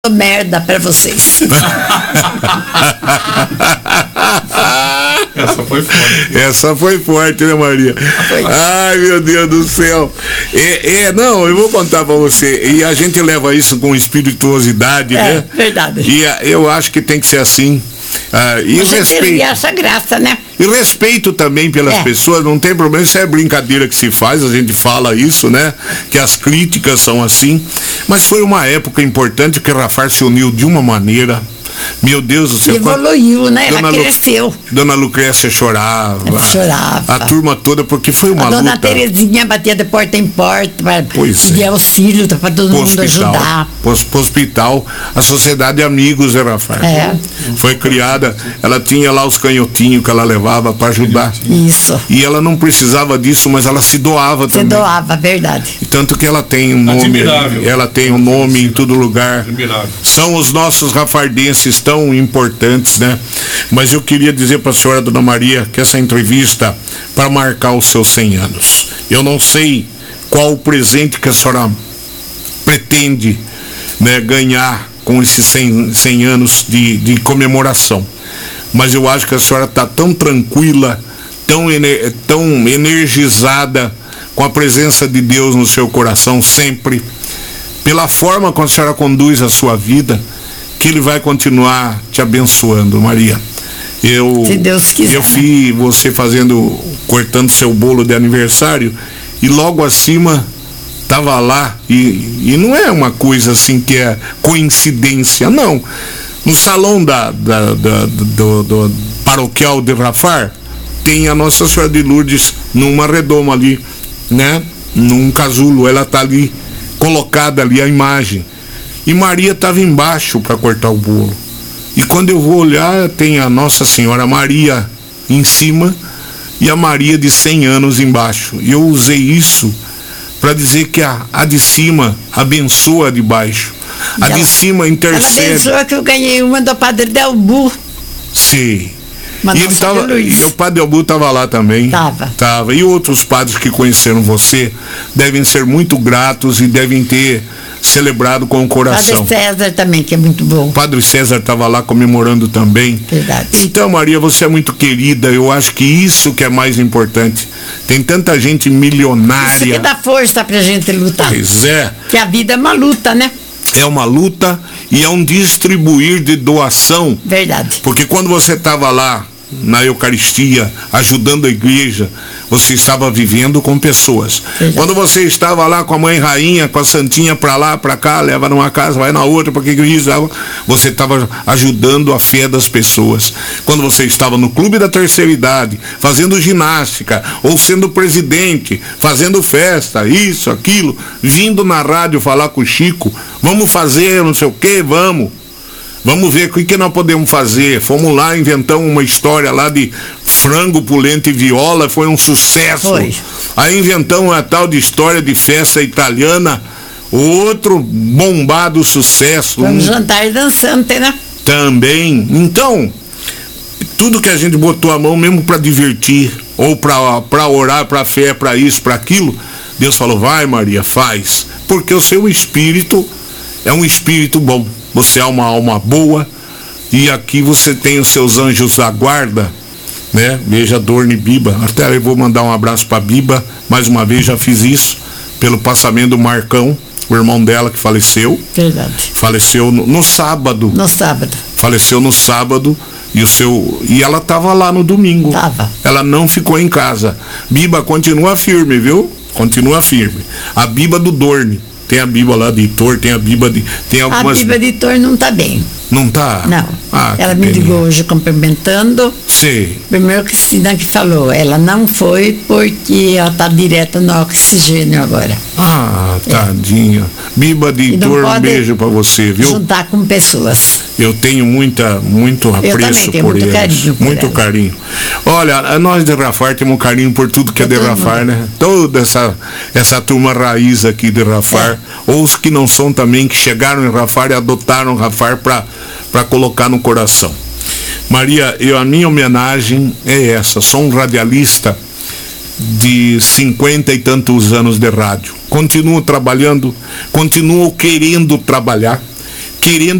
merda pra vocês. Essa foi forte, né, Maria? Ai, meu Deus do céu. Não, eu vou contar pra você. E a gente leva isso com espirituosidade, né? Verdade. E eu acho que tem que ser assim. E respeito. Essa graça, né? E respeito também pelas pessoas, não tem problema, isso é brincadeira que se faz, a gente fala isso, né? Que as críticas são assim. Mas foi uma época importante que o Rafar se uniu de uma maneira. Meu Deus do céu. Evoluiu, né? Ela cresceu. Dona Lucrécia chorava. Chorava. A turma toda, porque foi uma luta. Dona Terezinha batia de porta em porta para pedir auxílio para todo mundo ajudar. Pro hospital, a Sociedade de Amigos de Rafar. Foi criada, ela tinha lá os canhotinhos que ela levava para ajudar. Isso. E ela não precisava disso, mas ela se doava também. Se doava, verdade. E tanto que ela tem um nome. Admirável. Ela tem um nome em todo lugar. Admirável. São os nossos rafardenses tão importantes, né? Mas eu queria dizer para a senhora, Dona Maria, que essa entrevista para marcar os seus 100 anos. Eu não sei qual o presente que a senhora pretende, né, ganhar com esses 100 anos de comemoração. Mas eu acho que a senhora está tão tranquila, tão energizada com a presença de Deus no seu coração sempre, pela forma como a senhora conduz a sua vida, que Ele vai continuar te abençoando, Maria. Se Deus quiser. Eu vi você cortando seu bolo de aniversário e logo acima estava lá, e não é uma coisa assim que é coincidência, não. No salão do paroquial de Rafar tem a Nossa Senhora de Lourdes numa redoma ali, né? Num casulo, ela está ali, colocada ali a imagem. E Maria estava embaixo para cortar o bolo. E quando eu vou olhar, tem a Nossa Senhora Maria em cima e a Maria de 100 anos embaixo. E eu usei isso para dizer que a de cima abençoa a de baixo. A de cima intercede. Ela abençoa que eu ganhei uma do Padre Delbu. Sim. E o Padre Delbu estava lá também. Tava. E outros padres que conheceram você devem ser muito gratos e devem ter celebrado com o coração. Padre César também, que é muito bom. Padre César estava lá comemorando também. Verdade. Então, Maria, você é muito querida. Eu acho que isso que é mais importante. Tem tanta gente milionária. Isso que dá força pra gente lutar. Pois é. Que a vida é uma luta, né? É uma luta e é um distribuir de doação. Verdade. Porque quando você estava lá na Eucaristia, ajudando a igreja, você estava vivendo com pessoas. Verdade. Quando você estava lá com a Mãe Rainha, com a Santinha para lá, para cá, leva numa casa, vai na outra, porque a igreja, você estava ajudando a fé das pessoas. Quando você estava no Clube da Terceira Idade, fazendo ginástica, ou sendo presidente, fazendo festa, isso, aquilo, vindo na rádio falar com o Chico, vamos fazer não sei o que, Vamos ver o que nós podemos fazer. Fomos lá, inventamos uma história lá de frango, polenta e viola, foi um sucesso. Foi. Aí inventamos a tal de história de festa italiana, outro bombado sucesso. Um jantar dançante, né? Também. Então, tudo que a gente botou a mão mesmo para divertir, ou para orar, para fé, para isso, para aquilo, Deus falou, vai Maria, faz. Porque o seu espírito é um espírito bom. Você é uma alma boa e aqui você tem os seus anjos da guarda, né? Veja Dorne e Biba. Até eu vou mandar um abraço para Biba. Mais uma vez já fiz isso pelo passamento do Marcão, o irmão dela que faleceu. Verdade. Faleceu no sábado. No sábado. Faleceu no sábado e ela estava lá no domingo. Tava. Ela não ficou em casa. Biba continua firme, viu? Continua firme. A Biba do Dorne. Tem a Bíblia lá de Itor, tem a Bíblia de... Tem algumas... A Bíblia de Itor não está bem. Não está? Não. Ela me ligou hoje cumprimentando. Sim. Primeiro Cristina que falou, ela não foi porque ela está direto no oxigênio agora. Tadinha. Bíblia de Itor, um beijo para você, viu? Juntar com pessoas. Eu tenho muito apreço por eles. Carinho por muito ela. Carinho. Olha, nós de Rafar temos um carinho por tudo que é de Rafar, né? Toda essa turma raiz aqui de Rafar, ou os que não são também, que chegaram em Rafar e adotaram Rafar para colocar no coração. Maria, a minha homenagem é essa. Sou um radialista de 50 e tantos anos de rádio. Continuo trabalhando, continuo querendo trabalhar. querendo